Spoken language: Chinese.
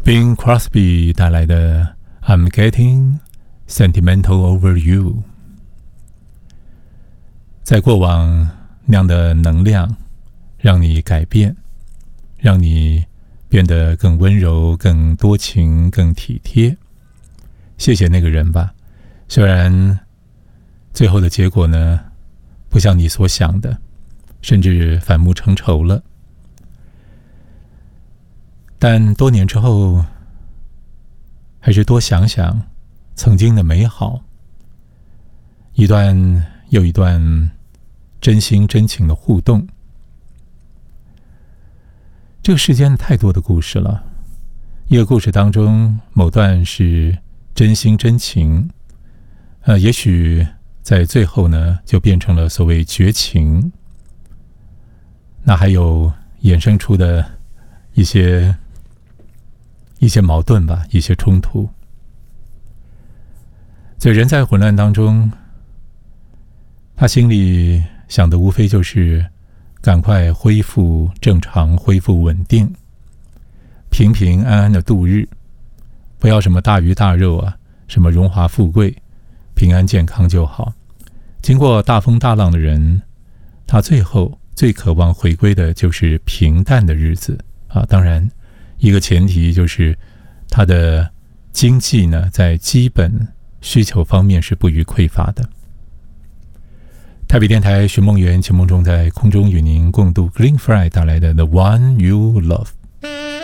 Bing Crosby 带来的 I'm Getting Sentimental Over You。 在过往那样的能量让你改变，让你变得更温柔、更多情、更体贴。谢谢那个人吧，虽然最后的结果呢不像你所想的，甚至反目成仇了，但多年之后还是多想想曾经的美好，一段又一段真心真情的互动。这个世间太多的故事了，一个故事当中某段是真心真情，也许在最后呢就变成了所谓绝情，那还有衍生出的一些矛盾吧，一些冲突。所以人在混乱当中，他心里想的无非就是赶快恢复正常，恢复稳定，平平安安的度日，不要什么大鱼大肉啊，什么荣华富贵，平安健康就好。经过大风大浪的人，他最后最渴望回归的就是平淡的日子啊。当然一个前提就是他的经济呢在基本需求方面是不予匮乏的。台北电台寻梦园节目中，在空中与您共度 Green Friday 带来的 The One You Love。